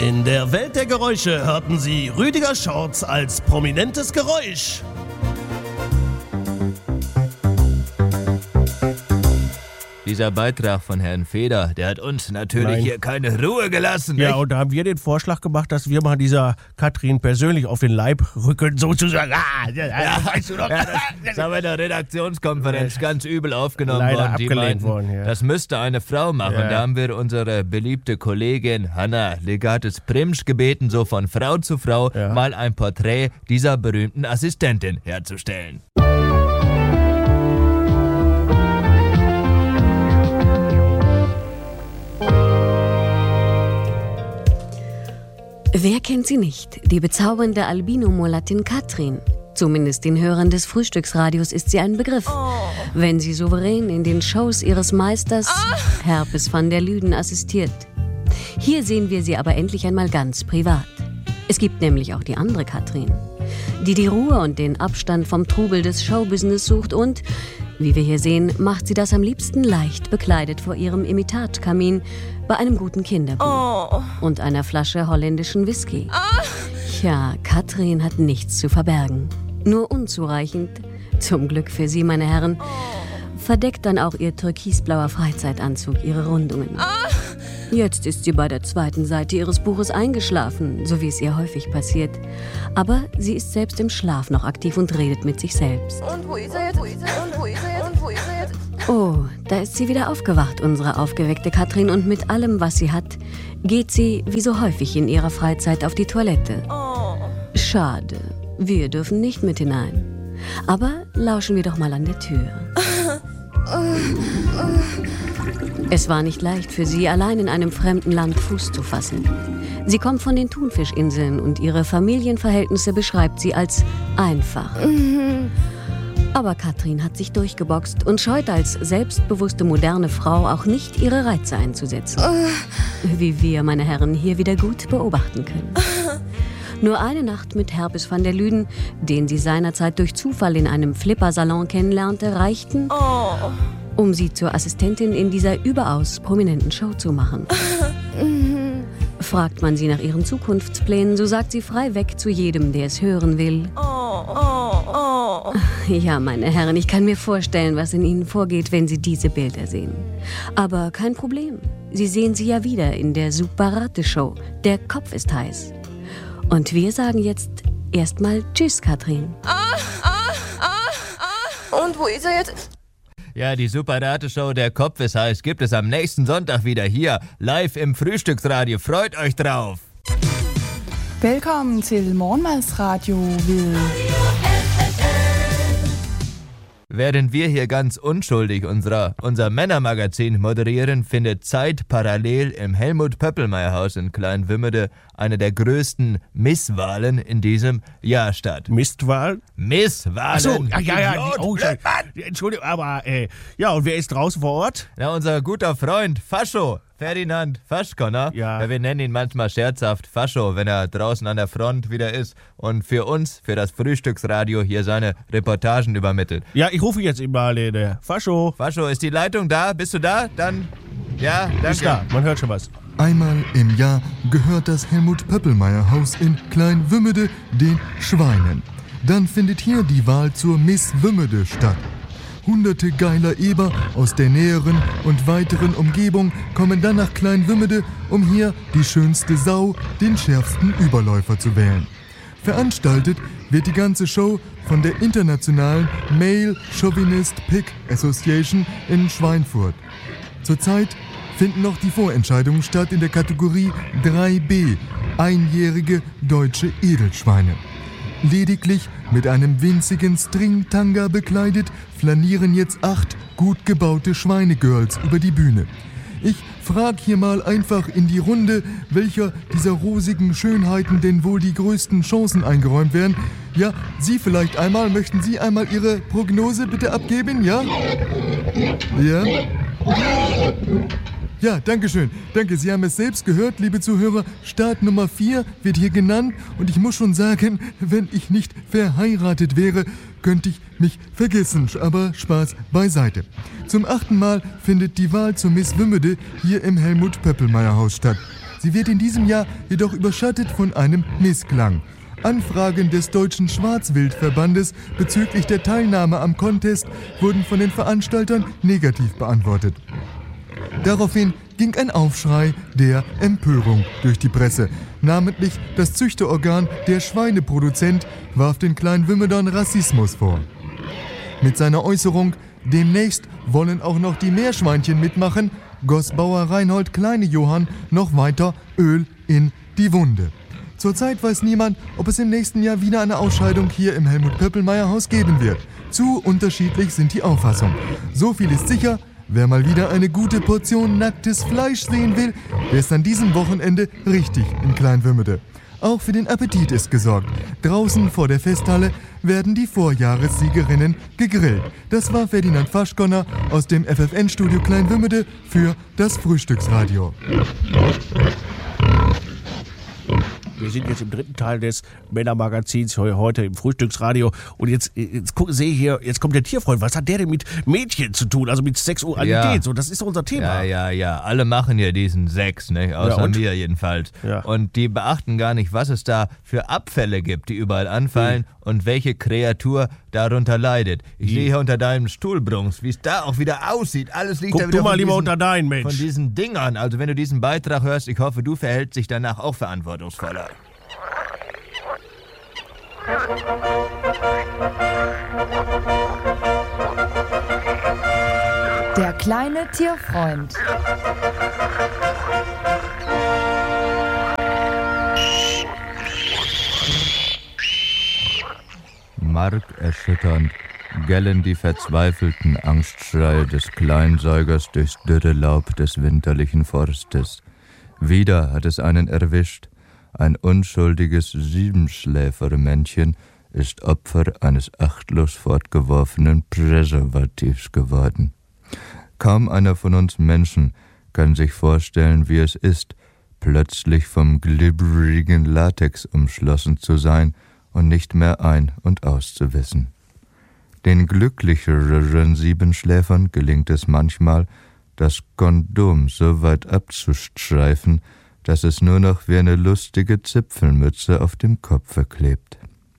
In der Welt der Geräusche hörten Sie Rüdiger Schorz als prominentes Geräusch. Dieser Beitrag von Herrn Feder, der hat uns natürlich hier keine Ruhe gelassen. Ja, nicht? und da haben wir den Vorschlag gemacht, dass wir mal dieser Katrin persönlich auf den Leib rücken, sozusagen. Weißt du doch. Das haben wir in der Redaktionskonferenz ganz übel aufgenommen Leider worden. Die abgelehnt meinten, worden, ja. das müsste eine Frau machen. Ja. Da haben wir unsere beliebte Kollegin Hanna Legates-Primsch gebeten, so von Frau zu Frau mal ein Porträt dieser berühmten Assistentin herzustellen. Wer kennt sie nicht? Die bezaubernde Albino-Mulattin Katrin. Zumindest den Hörern des Frühstücksradios ist sie ein Begriff. Wenn sie souverän in den Shows ihres Meisters Herpes van der Lüden assistiert. Hier sehen wir sie aber endlich einmal ganz privat. Es gibt nämlich auch die andere Katrin, die Ruhe und den Abstand vom Trubel des Showbusiness sucht und, wie wir hier sehen, macht sie das am liebsten leicht bekleidet vor ihrem Imitatkamin bei einem guten Kinderbuch und einer Flasche holländischen Whisky. Tja, Katrin hat nichts zu verbergen. Nur unzureichend, zum Glück für Sie, meine Herren, verdeckt dann auch ihr türkisblauer Freizeitanzug ihre Rundungen. Jetzt ist sie bei der zweiten Seite ihres Buches eingeschlafen, so wie es ihr häufig passiert. Aber sie ist selbst im Schlaf noch aktiv und redet mit sich selbst. Und wo ist er jetzt? Oh, da ist sie wieder aufgewacht, unsere aufgeweckte Katrin. Und mit allem, was sie hat, geht sie, wie so häufig in ihrer Freizeit, auf die Toilette. Schade, wir dürfen nicht mit hinein. Aber lauschen wir doch mal an der Tür. Es war nicht leicht für sie, allein in einem fremden Land Fuß zu fassen. Sie kommt von den Thunfischinseln und ihre Familienverhältnisse beschreibt sie als einfach. Aber Katrin hat sich durchgeboxt und scheut als selbstbewusste moderne Frau auch nicht, ihre Reize einzusetzen. Wie wir, meine Herren, hier wieder gut beobachten können. Nur eine Nacht mit Herpes van der Lüden, den sie seinerzeit durch Zufall in einem Flippersalon kennenlernte, reichten, um sie zur Assistentin in dieser überaus prominenten Show zu machen. Fragt man sie nach ihren Zukunftsplänen, so sagt sie frei weg zu jedem, der es hören will. Ja, meine Herren, ich kann mir vorstellen, was in Ihnen vorgeht, wenn Sie diese Bilder sehen. Aber kein Problem. Sie sehen sie ja wieder in der Superrate-Show. Der Kopf ist heiß. Und wir sagen jetzt erstmal Tschüss, Katrin. Und wo ist er jetzt? Ja, die Superrate-Show Der Kopf ist heiß gibt es am nächsten Sonntag wieder hier, live im Frühstücksradio. Freut euch drauf! Velkommen til Morgenmadsradio ved... Während wir hier ganz unschuldig unser Männermagazin moderieren, findet Zeit parallel im Helmut-Pöppelmeier-Haus in Kleinwümmede eine der größten Misswahlen in diesem Jahr statt. Mistwahl? Misswahlen! Achso, Entschuldigung, aber, ja, und wer ist draußen vor Ort? Ja, unser guter Freund Fascho, Ferdinand Faschkonner. Ja. Wir nennen ihn manchmal scherzhaft Fascho, wenn er draußen an der Front wieder ist und für uns, für das Frühstücksradio, hier seine Reportagen übermittelt. Ja, ich rufe jetzt mal den Fascho. Fascho, ist die Leitung da? Bist du da? Dann, ja, danke. Ist da, man hört schon was. Einmal im Jahr gehört das Helmut-Pöppelmeier-Haus in Kleinwümmede den Schweinen. Dann findet hier die Wahl zur Miss Wümmede statt. Hunderte geiler Eber aus der näheren und weiteren Umgebung kommen dann nach Kleinwümmede, um hier die schönste Sau, den schärfsten Überläufer zu wählen. Veranstaltet wird die ganze Show von der internationalen Male Chauvinist Pig Association in Schweinfurt. Zurzeit finden noch die Vorentscheidungen statt in der Kategorie 3B, einjährige deutsche Edelschweine. Lediglich mit einem winzigen Stringtanga bekleidet, flanieren jetzt 8 gut gebaute Schweinegirls über die Bühne. Ich frag hier mal einfach in die Runde, welcher dieser rosigen Schönheiten denn wohl die größten Chancen eingeräumt werden. Ja, Sie vielleicht einmal, möchten Sie einmal Ihre Prognose bitte abgeben, ja? Ja? Ja, danke schön. Danke, Sie haben es selbst gehört, liebe Zuhörer. Start Nummer 4 wird hier genannt und ich muss schon sagen, wenn ich nicht verheiratet wäre, könnte ich mich vergessen. Aber Spaß beiseite. Zum 8. Mal findet die Wahl zur Miss Wümmede hier im Helmut-Pöppelmeier-Haus statt. Sie wird in diesem Jahr jedoch überschattet von einem Missklang. Anfragen des Deutschen Schwarzwildverbandes bezüglich der Teilnahme am Contest wurden von den Veranstaltern negativ beantwortet. Daraufhin ging ein Aufschrei der Empörung durch die Presse. Namentlich das Züchterorgan Der Schweineproduzent warf den Kleinwümmedern Rassismus vor. Mit seiner Äußerung, demnächst wollen auch noch die Meerschweinchen mitmachen, goss Bauer Reinhold Kleine-Johann noch weiter Öl in die Wunde. Zurzeit weiß niemand, ob es im nächsten Jahr wieder eine Ausscheidung hier im Helmut-Pöppelmeier-Haus geben wird. Zu unterschiedlich sind die Auffassungen. So viel ist sicher: Wer mal wieder eine gute Portion nacktes Fleisch sehen will, der ist an diesem Wochenende richtig in Kleinwümmede. Auch für den Appetit ist gesorgt. Draußen vor der Festhalle werden die Vorjahressiegerinnen gegrillt. Das war Ferdinand Faschgonner aus dem FFN-Studio Kleinwümmede für das Frühstücksradio. Wir sind jetzt im dritten Teil des Männermagazins heute im Frühstücksradio. Und jetzt sehe ich hier, jetzt kommt der Tierfreund. Was hat der denn mit Mädchen zu tun? Also mit Sexualität? Ja. So, das ist doch unser Thema. Ja. Alle machen ja diesen Sex, ne? Außer mir jedenfalls. Ja. Und die beachten gar nicht, was es da für Abfälle gibt, die überall anfallen und welche Kreatur darunter leidet. Ich sehe hier unter deinem Stuhl, Brunks, wie es da auch wieder aussieht. Alles liegt Guck da wieder du mal von lieber diesen, unter deinen, Mensch. von diesen Dingern. Also wenn du diesen Beitrag hörst, ich hoffe, du verhältst dich danach auch verantwortungsvoller. Der kleine Tierfreund. Markerschütternd gellen die verzweifelten Angstschreie des Kleinsäugers durchs dürre Laub des winterlichen Forstes. Wieder hat es einen erwischt. Ein unschuldiges Siebenschläfermännchen ist Opfer eines achtlos fortgeworfenen Präservativs geworden. Kaum einer von uns Menschen kann sich vorstellen, wie es ist, plötzlich vom glibberigen Latex umschlossen zu sein und nicht mehr ein- und auszuwissen. Den glücklicheren Siebenschläfern gelingt es manchmal, das Kondom so weit abzustreifen, dass es nur noch wie eine lustige Zipfelmütze auf dem Kopfe klebt.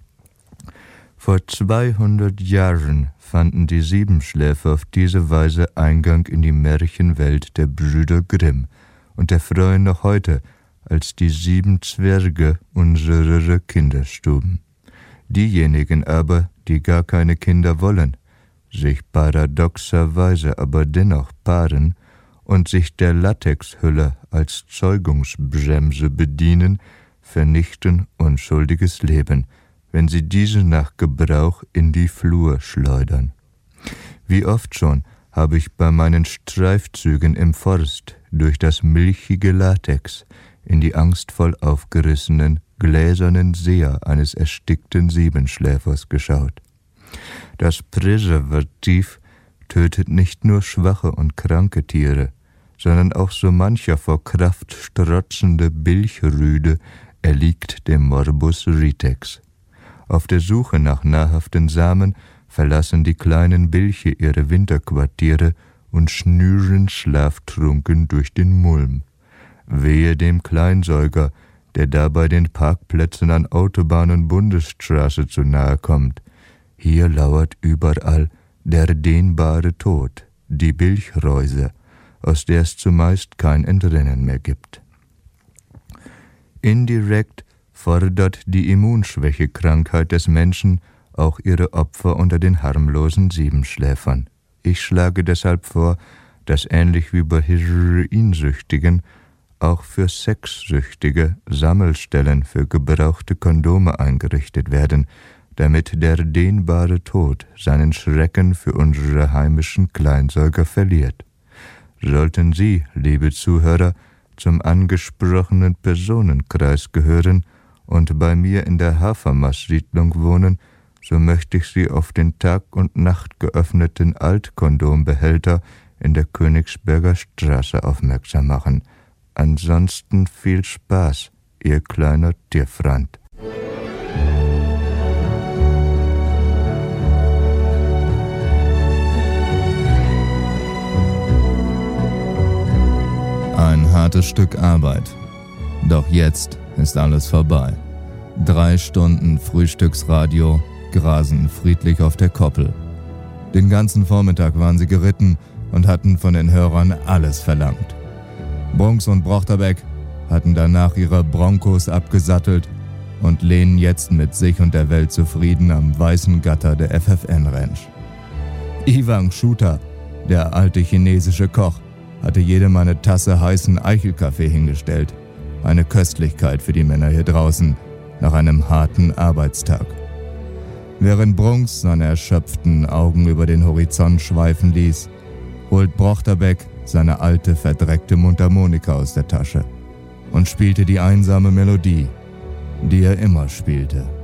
Vor 200 Jahren fanden die Siebenschläfer auf diese Weise Eingang in die Märchenwelt der Brüder Grimm und erfreuen noch heute als die 7 Zwerge unserer Kinderstuben. Diejenigen aber, die gar keine Kinder wollen, sich paradoxerweise aber dennoch paaren und sich der Latexhülle als Zeugungsbremse bedienen, vernichten unschuldiges Leben, wenn sie diese nach Gebrauch in die Flur schleudern. Wie oft schon habe ich bei meinen Streifzügen im Forst durch das milchige Latex in die angstvoll aufgerissenen, gläsernen Seher eines erstickten Siebenschläfers geschaut. Das Präservativ tötet nicht nur schwache und kranke Tiere, sondern auch so mancher vor Kraft strotzende Bilchrüde erliegt dem Morbus Ritex. Auf der Suche nach nahrhaften Samen verlassen die kleinen Bilche ihre Winterquartiere und schnüren schlaftrunken durch den Mulm. Wehe dem Kleinsäuger, der dabei den Parkplätzen an Autobahn und Bundesstraße zu nahe kommt. Hier lauert überall der dehnbare Tod, die Bilchreuse, aus der es zumeist kein Entrinnen mehr gibt. Indirekt fordert die Immunschwächekrankheit des Menschen auch ihre Opfer unter den harmlosen Siebenschläfern. Ich schlage deshalb vor, dass ähnlich wie bei Heroinsüchtigen auch für Sexsüchtige Sammelstellen für gebrauchte Kondome eingerichtet werden, damit der dehnbare Tod seinen Schrecken für unsere heimischen Kleinsäuger verliert. Sollten Sie, liebe Zuhörer, zum angesprochenen Personenkreis gehören und bei mir in der Hafermast-Siedlung wohnen, so möchte ich Sie auf den Tag und Nacht geöffneten Altkondombehälter in der Königsberger Straße aufmerksam machen. Ansonsten viel Spaß, Ihr kleiner Tierfreund. Ein hartes Stück Arbeit. Doch jetzt ist alles vorbei. 3 Stunden Frühstücksradio grasen friedlich auf der Koppel. Den ganzen Vormittag waren sie geritten und hatten von den Hörern alles verlangt. Brunks und Brochterbeck hatten danach ihre Broncos abgesattelt und lehnen jetzt mit sich und der Welt zufrieden am weißen Gatter der FFN-Ranch. Iwang Shuta, der alte chinesische Koch, hatte jedem eine Tasse heißen Eichelkaffee hingestellt. Eine Köstlichkeit für die Männer hier draußen nach einem harten Arbeitstag. Während Brunks seine erschöpften Augen über den Horizont schweifen ließ, holt Brochterbeck seine alte, verdreckte Mundharmonika aus der Tasche und spielte die einsame Melodie, die er immer spielte.